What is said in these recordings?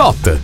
Spot.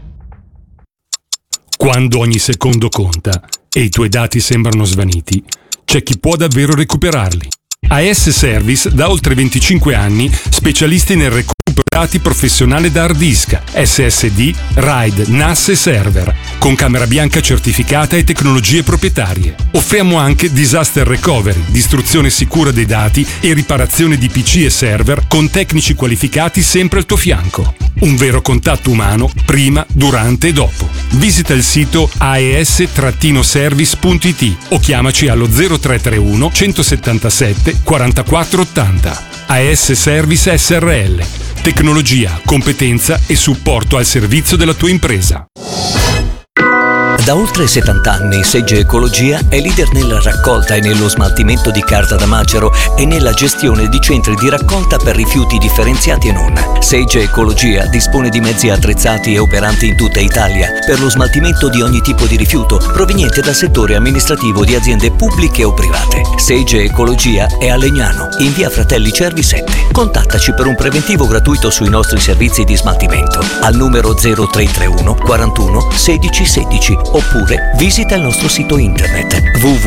Quando ogni secondo conta e i tuoi dati sembrano svaniti, c'è chi può davvero recuperarli. AS Service da oltre 25 anni, specialisti nel recupero dati professionale da hard disk, SSD, RAID, NAS e server, con camera bianca certificata e tecnologie proprietarie. Offriamo anche disaster recovery, distruzione sicura dei dati e riparazione di PC e server con tecnici qualificati sempre al tuo fianco. Un vero contatto umano prima, durante e dopo. Visita il sito aes-service.it o chiamaci allo 0331 177 44 80. AS Service SRL. Tecnologia, competenza e supporto al servizio della tua impresa. Da oltre 70 anni Segge Ecologia è leader nella raccolta e nello smaltimento di carta da macero e nella gestione di centri di raccolta per rifiuti differenziati e non. Segge Ecologia dispone di mezzi attrezzati e operanti in tutta Italia per lo smaltimento di ogni tipo di rifiuto proveniente dal settore amministrativo di aziende pubbliche o private. Segge Ecologia è a Legnano, in via Fratelli Cervi 7. Contattaci per un preventivo gratuito sui nostri servizi di smaltimento al numero 0331 41 16 16 oppure visita il nostro sito internet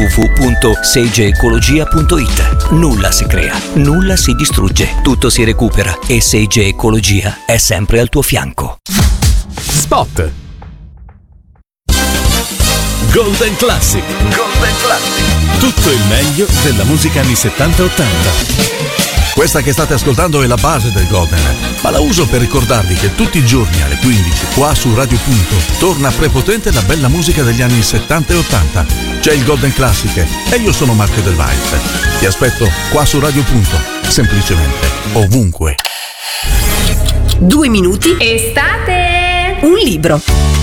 www.seigeecologia.it. Nulla si crea, nulla si distrugge, tutto si recupera e Segge Ecologia è sempre al tuo fianco. Spot. Golden Classic. Golden Classic. Tutto il meglio della musica anni 70-80. Questa che state ascoltando è la base del Golden, ma la uso per ricordarvi che tutti i giorni alle 15, qua su Radio Punto, torna prepotente la bella musica degli anni 70 e 80. C'è il Golden Classic e io sono Marco Del Valle. Ti aspetto qua su Radio Punto, semplicemente ovunque. 2 minuti. Estate. Un libro.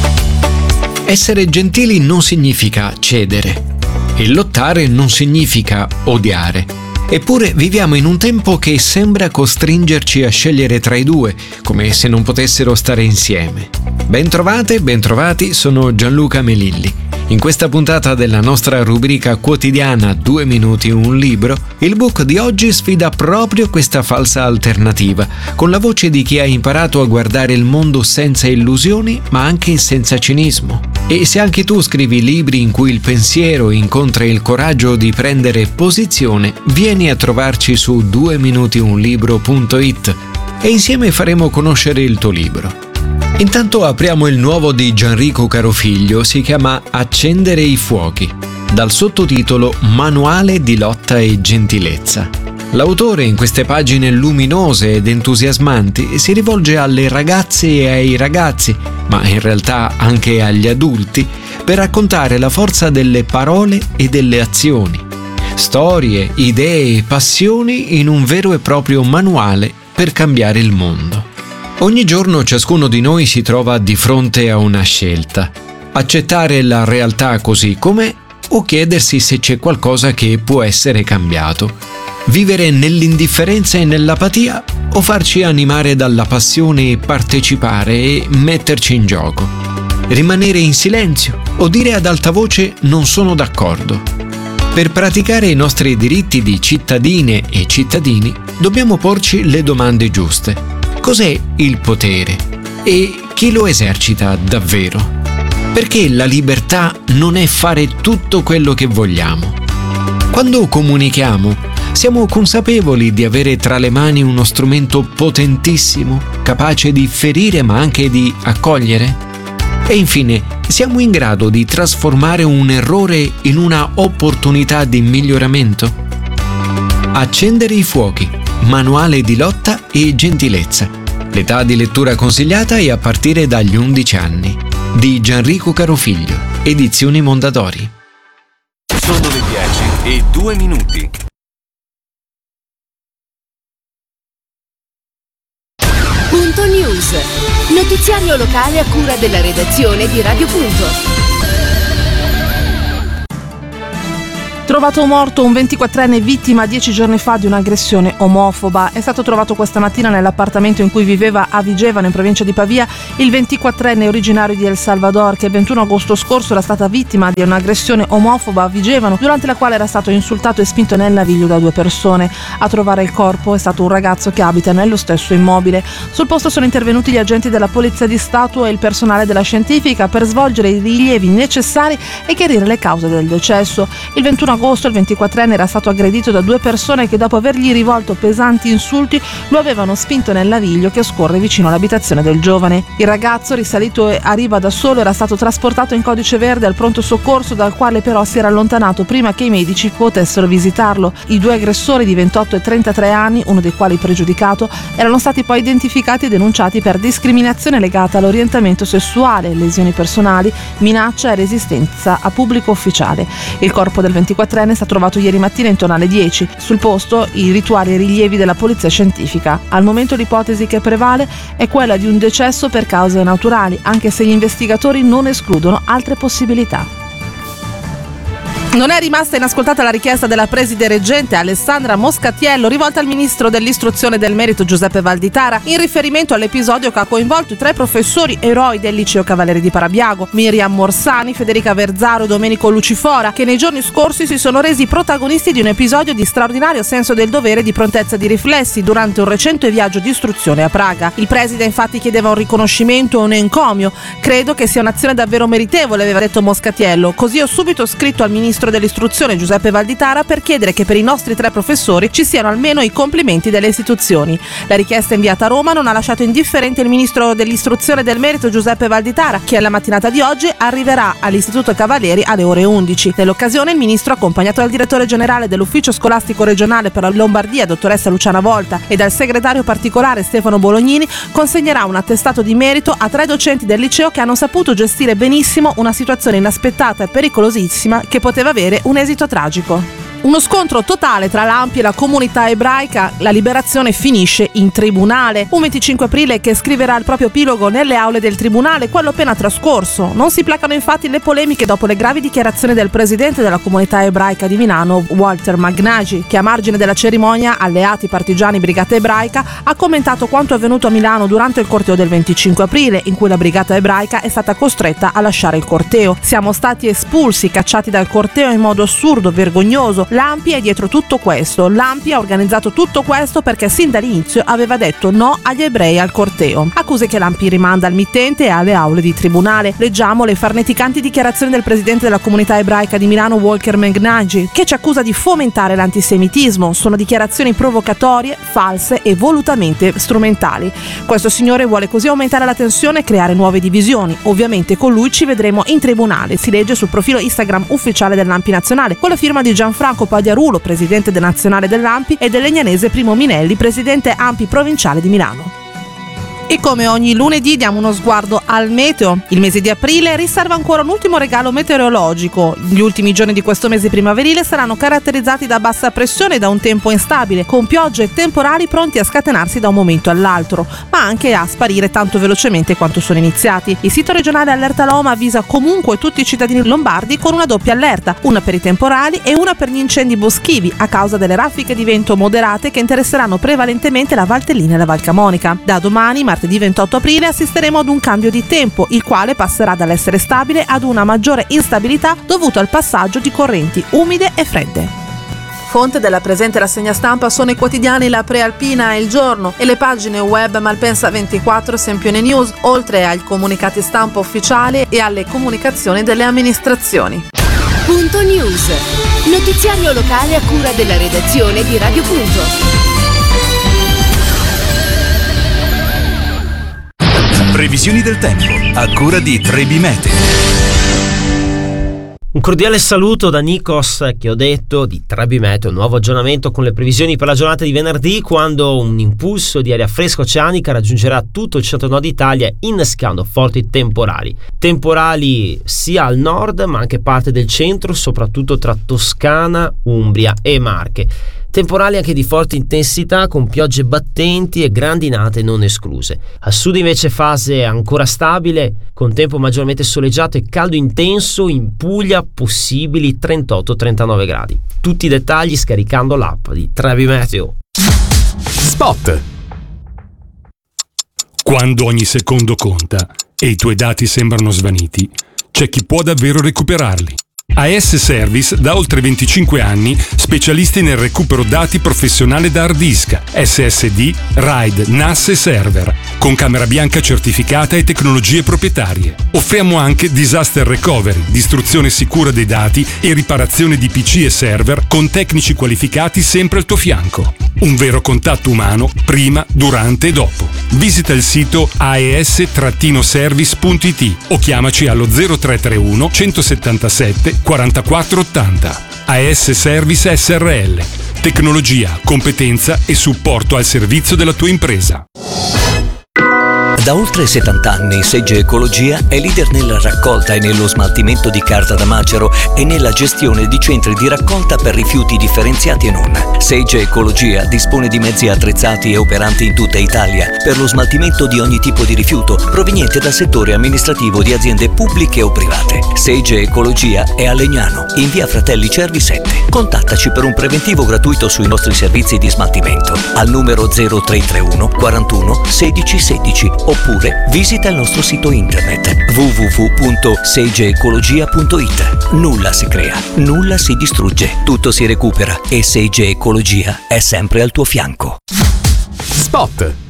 Essere gentili non significa cedere e lottare non significa odiare. Eppure viviamo in un tempo che sembra costringerci a scegliere tra i due, come se non potessero stare insieme. Bentrovate, bentrovati, sono Gianluca Melilli. In questa puntata della nostra rubrica quotidiana 2 minuti un libro, il book di oggi sfida proprio questa falsa alternativa, con la voce di chi ha imparato a guardare il mondo senza illusioni, ma anche senza cinismo. E se anche tu scrivi libri in cui il pensiero incontra il coraggio di prendere posizione, vieni a trovarci su 2minutiunlibro.it e insieme faremo conoscere il tuo libro. Intanto apriamo il nuovo di Gianrico Carofiglio, si chiama Accendere i fuochi, dal sottotitolo Manuale di lotta e gentilezza. L'autore, in queste pagine luminose ed entusiasmanti, si rivolge alle ragazze e ai ragazzi, ma in realtà anche agli adulti, per raccontare la forza delle parole e delle azioni. Storie, idee e passioni in un vero e proprio manuale per cambiare il mondo. Ogni giorno ciascuno di noi si trova di fronte a una scelta: accettare la realtà così com'è o chiedersi se c'è qualcosa che può essere cambiato. Vivere nell'indifferenza e nell'apatia o farci animare dalla passione e partecipare e metterci in gioco. Rimanere in silenzio o dire ad alta voce non sono d'accordo. Per praticare i nostri diritti di cittadine e cittadini dobbiamo porci le domande giuste. Cos'è il potere? E chi lo esercita davvero? Perché la libertà non è fare tutto quello che vogliamo? Quando comunichiamo, siamo consapevoli di avere tra le mani uno strumento potentissimo, capace di ferire ma anche di accogliere? E infine, siamo in grado di trasformare un errore in una opportunità di miglioramento? Accendere i fuochi. Manuale di lotta e gentilezza. L'età di lettura consigliata è a partire dagli 11 anni. Di Gianrico Carofiglio, Edizioni Mondadori. Sono le 10:02. Punto News. Notiziario locale a cura della redazione di Radio Punto. Trovato morto un 24enne vittima 10 giorni fa di un'aggressione omofoba. È stato trovato questa mattina nell'appartamento in cui viveva a Vigevano, in provincia di Pavia, il 24enne originario di El Salvador, che il 21 agosto scorso era stata vittima di un'aggressione omofoba a Vigevano, durante la quale era stato insultato e spinto nel naviglio da 2 persone. A trovare il corpo è stato un ragazzo che abita nello stesso immobile. Sul posto sono intervenuti gli agenti della Polizia di Stato e il personale della scientifica per svolgere i rilievi necessari e chiarire le cause del decesso. Il 21 agosto il 24enne era stato aggredito da 2 persone che, dopo avergli rivolto pesanti insulti, lo avevano spinto nel naviglio che scorre vicino all'abitazione del giovane. Il ragazzo, risalito a riva da solo, era stato trasportato in codice verde al pronto soccorso, dal quale però si era allontanato prima che i medici potessero visitarlo. I 2 aggressori di 28 e 33 anni, uno dei quali pregiudicato, erano stati poi identificati e denunciati per discriminazione legata all'orientamento sessuale, lesioni personali, minaccia e resistenza a pubblico ufficiale. Il corpo del 24enne è stato trovato ieri mattina intorno alle 10. Sul posto i rituali e rilievi della polizia scientifica. Al momento l'ipotesi che prevale è quella di un decesso per cause naturali, anche se gli investigatori non escludono altre possibilità. Non è rimasta inascoltata la richiesta della preside reggente Alessandra Moscatiello, rivolta al ministro dell'istruzione e del merito Giuseppe Valditara, in riferimento all'episodio che ha coinvolto i 3 professori eroi del liceo Cavalieri di Parabiago, Miriam Morsani, Federica Verzaro e Domenico Lucifora, che nei giorni scorsi si sono resi protagonisti di un episodio di straordinario senso del dovere e di prontezza di riflessi durante un recente viaggio di istruzione a Praga. Il preside infatti chiedeva un riconoscimento e un encomio. Credo che sia un'azione davvero meritevole, aveva detto Moscatiello. Così ho subito scritto al ministro dell'istruzione Giuseppe Valditara per chiedere che per i nostri 3 professori ci siano almeno i complimenti delle istituzioni. La richiesta inviata a Roma non ha lasciato indifferente il ministro dell'istruzione e del merito Giuseppe Valditara, che alla mattinata di oggi arriverà all'Istituto Cavalieri alle ore 11. Nell'occasione il ministro, accompagnato dal direttore generale dell'ufficio scolastico regionale per la Lombardia, dottoressa Luciana Volta, e dal segretario particolare Stefano Bolognini, consegnerà un attestato di merito a 3 docenti del liceo che hanno saputo gestire benissimo una situazione inaspettata e pericolosissima che poteva avere un esito tragico. Uno scontro totale tra l'ANPI e la comunità ebraica, la liberazione finisce in tribunale. Un 25 aprile che scriverà il proprio epilogo nelle aule del tribunale, quello appena trascorso. Non si placano infatti le polemiche dopo le gravi dichiarazioni del presidente della comunità ebraica di Milano, Walter Magnagi, che a margine della cerimonia Alleati Partigiani Brigata Ebraica ha commentato quanto avvenuto a Milano durante il corteo del 25 aprile, in cui la brigata ebraica è stata costretta a lasciare il corteo. Siamo stati espulsi, cacciati dal corteo in modo assurdo, vergognoso. L'ANPI è dietro tutto questo. L'ANPI ha organizzato tutto questo perché sin dall'inizio aveva detto no agli ebrei al corteo. Accuse che l'ANPI rimanda al mittente e alle aule di tribunale. Leggiamo le farneticanti dichiarazioni del presidente della comunità ebraica di Milano, Walter Magnagi, che ci accusa di fomentare l'antisemitismo. Sono dichiarazioni provocatorie, false e volutamente strumentali. Questo signore vuole così aumentare la tensione e creare nuove divisioni. Ovviamente con lui ci vedremo in tribunale, si legge sul profilo Instagram ufficiale dell'ANPI nazionale, con la firma di Gianfranco Pagliarulo, presidente nazionale dell'ANPI, e del legnanese Primo Minelli, presidente ANPI provinciale di Milano. E come ogni lunedì diamo uno sguardo al meteo. Il mese di aprile riserva ancora un ultimo regalo meteorologico. Gli ultimi giorni di questo mese primaverile saranno caratterizzati da bassa pressione e da un tempo instabile, con piogge e temporali pronti a scatenarsi da un momento all'altro, ma anche a sparire tanto velocemente quanto sono iniziati. Il sito regionale Allerta Loma avvisa comunque tutti i cittadini lombardi con una doppia allerta, una per i temporali e una per gli incendi boschivi, a causa delle raffiche di vento moderate che interesseranno prevalentemente la Valtellina e la Val Camonica. Da domani, martedì 28 aprile, assisteremo ad un cambio di tempo, il quale passerà dall'essere stabile ad una maggiore instabilità dovuta al passaggio di correnti umide e fredde. Fonte della presente rassegna stampa sono i quotidiani La Prealpina e Il Giorno e le pagine web Malpensa 24 e Sempione News, oltre ai comunicati stampa ufficiali e alle comunicazioni delle amministrazioni. Punto News. Notiziario locale a cura della redazione di Radio Punto. Previsioni del tempo a cura di Trebi Meteo. Un cordiale saluto da Nikos Chiodetto di Trebi Meteo, nuovo aggiornamento con le previsioni per la giornata di venerdì, quando un impulso di aria fresca oceanica raggiungerà tutto il centro-nord Italia, innescando forti temporali. Temporali sia al nord ma anche parte del centro, soprattutto tra Toscana, Umbria e Marche. Temporali anche di forte intensità con piogge battenti e grandinate non escluse. Al sud invece fase ancora stabile con tempo maggiormente soleggiato e caldo intenso, in Puglia possibili 38-39 gradi. Tutti i dettagli scaricando l'app di Trebi Meteo. Spot. Quando ogni secondo conta e i tuoi dati sembrano svaniti, c'è chi può davvero recuperarli. AS Service da oltre 25 anni, specialisti nel recupero dati professionale da hard disk, SSD, RAID, NAS e server, con camera bianca certificata e tecnologie proprietarie. Offriamo anche disaster recovery, distruzione sicura dei dati e riparazione di PC e server con tecnici qualificati sempre al tuo fianco. Un vero contatto umano prima, durante e dopo. Visita il sito aes-service.it o chiamaci allo 0331 177 44 80. AS Service SRL. Tecnologia, competenza e supporto al servizio della tua impresa. Da oltre 70 anni Sage Ecologia è leader nella raccolta e nello smaltimento di carta da macero e nella gestione di centri di raccolta per rifiuti differenziati e non. Sage Ecologia dispone di mezzi attrezzati e operanti in tutta Italia per lo smaltimento di ogni tipo di rifiuto proveniente dal settore amministrativo di aziende pubbliche o private. Sage Ecologia è a Legnano, in via Fratelli Cervi 7. Contattaci per un preventivo gratuito sui nostri servizi di smaltimento al numero 0331 41 16 16 oppure visita il nostro sito internet www.sageecologia.it. Nulla si crea, nulla si distrugge, tutto si recupera e Sage Ecologia è sempre al tuo fianco. Spot.